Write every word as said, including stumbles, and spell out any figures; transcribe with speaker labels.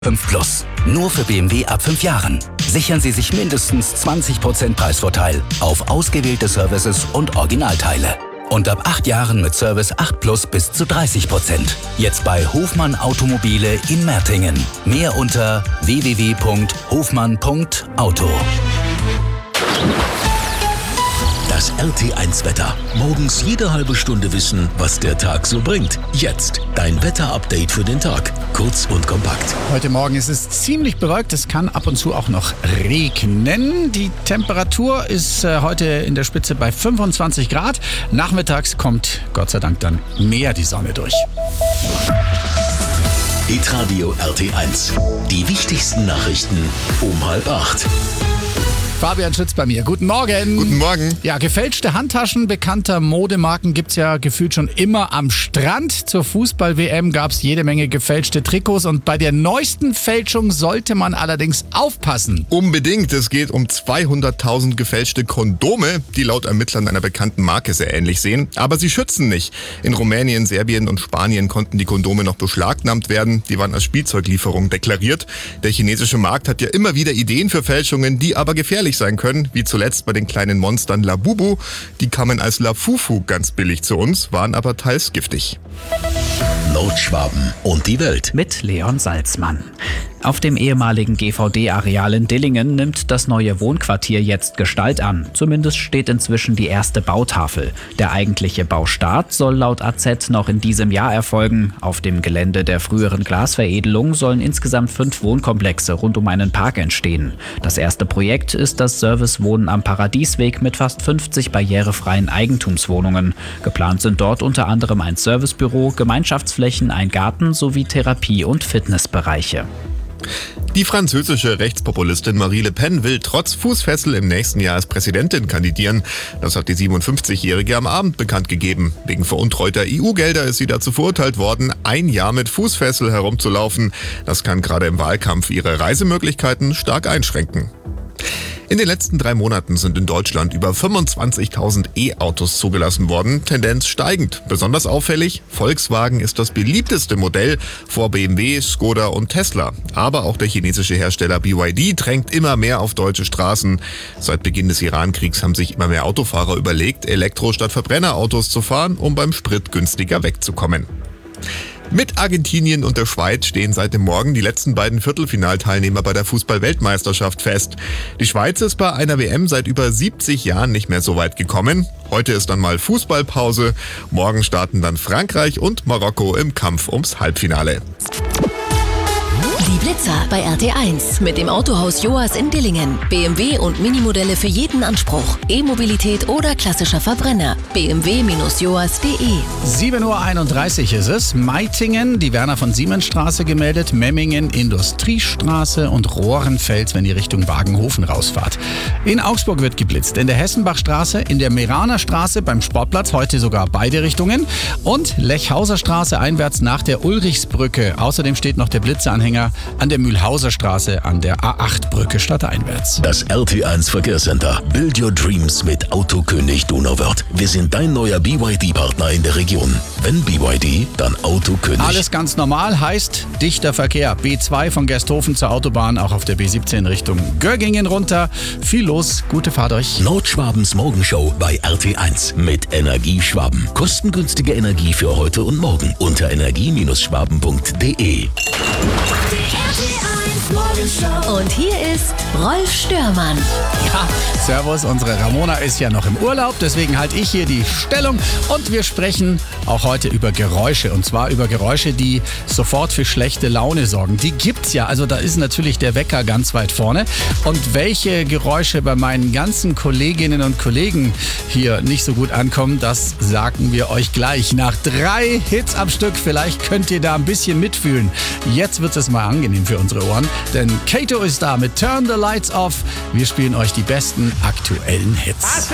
Speaker 1: fünf Plus. Nur für B M W ab fünf Jahren. Sichern Sie sich mindestens zwanzig Prozent Preisvorteil auf ausgewählte Services und Originalteile. Und ab acht Jahren mit Service acht Plus bis zu dreißig Prozent. Jetzt bei Hofmann Automobile in Mertingen. Mehr unter w w w punkt hofmann punkt auto.
Speaker 2: Das R T eins Wetter. Morgens jede halbe Stunde wissen, was der Tag so bringt. Jetzt dein Wetter-Update für den Tag. Kurz und kompakt.
Speaker 3: Heute Morgen ist es ziemlich bewölkt. Es kann ab und zu auch noch regnen. Die Temperatur ist äh, heute in der Spitze bei fünfundzwanzig Grad. Nachmittags kommt Gott sei Dank dann mehr die Sonne durch.
Speaker 2: Hitradio R T eins. Die wichtigsten Nachrichten um halb acht.
Speaker 3: Fabian Schütz bei mir. Guten Morgen.
Speaker 4: Guten Morgen.
Speaker 3: Ja, gefälschte Handtaschen bekannter Modemarken gibt's ja gefühlt schon immer am Strand. Zur Fußball-W M gab's jede Menge gefälschte Trikots und bei der neuesten Fälschung sollte man allerdings aufpassen.
Speaker 4: Unbedingt. Es geht um zweihunderttausend gefälschte Kondome, die laut Ermittlern einer bekannten Marke sehr ähnlich sehen. Aber sie schützen nicht. In Rumänien, Serbien und Spanien konnten die Kondome noch beschlagnahmt werden. Die waren als Spielzeuglieferung deklariert. Der chinesische Markt hat ja immer wieder Ideen für Fälschungen, die aber gefährlich sein können, wie zuletzt bei den kleinen Monstern Labubu. Die kamen als Lafufu ganz billig zu uns, waren aber teils giftig.
Speaker 2: Nordschwaben und die Welt.
Speaker 5: Mit Leon Salzmann. Auf dem ehemaligen G V D-Areal in Dillingen nimmt das neue Wohnquartier jetzt Gestalt an. Zumindest steht inzwischen die erste Bautafel. Der eigentliche Baustart soll laut A Z noch in diesem Jahr erfolgen. Auf dem Gelände der früheren Glasveredelung sollen insgesamt fünf Wohnkomplexe rund um einen Park entstehen. Das erste Projekt ist das Servicewohnen am Paradiesweg mit fast fünfzig barrierefreien Eigentumswohnungen. Geplant sind dort unter anderem ein Servicebüro, Gemeinschaftsflächen, ein Garten sowie Therapie- und Fitnessbereiche.
Speaker 4: Die französische Rechtspopulistin Marie Le Pen will trotz Fußfessel im nächsten Jahr als Präsidentin kandidieren. Das hat die siebenundfünfzigjährige am Abend bekannt gegeben. Wegen veruntreuter E U-Gelder ist sie dazu verurteilt worden, ein Jahr mit Fußfessel herumzulaufen. Das kann gerade im Wahlkampf ihre Reisemöglichkeiten stark einschränken. In den letzten drei Monaten sind in Deutschland über fünfundzwanzigtausend E-Autos zugelassen worden, Tendenz steigend. Besonders auffällig, Volkswagen ist das beliebteste Modell vor B M W, Skoda und Tesla. Aber auch der chinesische Hersteller B Y D drängt immer mehr auf deutsche Straßen. Seit Beginn des Iran-Kriegs haben sich immer mehr Autofahrer überlegt, Elektro- statt Verbrennerautos zu fahren, um beim Sprit günstiger wegzukommen. Mit Argentinien und der Schweiz stehen seit dem Morgen die letzten beiden Viertelfinalteilnehmer bei der Fußball-Weltmeisterschaft fest. Die Schweiz ist bei einer W M seit über siebzig Jahren nicht mehr so weit gekommen. Heute ist dann mal Fußballpause. Morgen starten dann Frankreich und Marokko im Kampf ums Halbfinale.
Speaker 6: Die Blitzer bei R T eins mit dem Autohaus Joas in Dillingen. B M W und Minimodelle für jeden Anspruch. E-Mobilität oder klassischer Verbrenner. b m w Bindestrich joas punkt de.
Speaker 3: sieben Uhr einunddreißig ist es. Meitingen, die Werner von Siemens Straße gemeldet. Memmingen, Industriestraße und Rohrenfels, wenn ihr Richtung Wagenhofen rausfahrt. In Augsburg wird geblitzt. In der Hessenbachstraße, in der Meraner Straße beim Sportplatz, heute sogar beide Richtungen. Und Lechhauser Straße einwärts nach der Ulrichsbrücke. Außerdem steht noch der Blitzeanhänger an der Mühlhauser Straße an der A acht Brücke stadteinwärts.
Speaker 2: Das R T eins Verkehrscenter. Build your dreams mit Autokönig Donauwörth. Wir sind dein neuer B Y D-Partner in der Region. Wenn B Y D, dann Autokönig.
Speaker 3: Alles ganz normal, heißt dichter Verkehr. B zwei von Gersthofen zur Autobahn, auch auf der B siebzehn Richtung Göggingen runter. Viel los, gute Fahrt euch.
Speaker 2: Nordschwabens Morgenshow bei R T eins mit Energie Schwaben. Kostengünstige Energie für heute und morgen unter energie Bindestrich schwaben punkt de.
Speaker 6: Und hier ist Rolf Störmann.
Speaker 3: Ja, servus, unsere Ramona ist ja noch im Urlaub, deswegen halte ich hier die Stellung und wir sprechen auch heute über Geräusche und zwar über Geräusche, die sofort für schlechte Laune sorgen. Die gibt's ja, also da ist natürlich der Wecker ganz weit vorne und welche Geräusche bei meinen ganzen Kolleginnen und Kollegen hier nicht so gut ankommen, das sagen wir euch gleich. Nach drei Hits am Stück, vielleicht könnt ihr da ein bisschen mitfühlen. Jetzt wird es mal angenehm für unsere Ohren, denn Kato ist da mit Turn the Lights Off. Wir spielen euch die besten aktuellen Hits.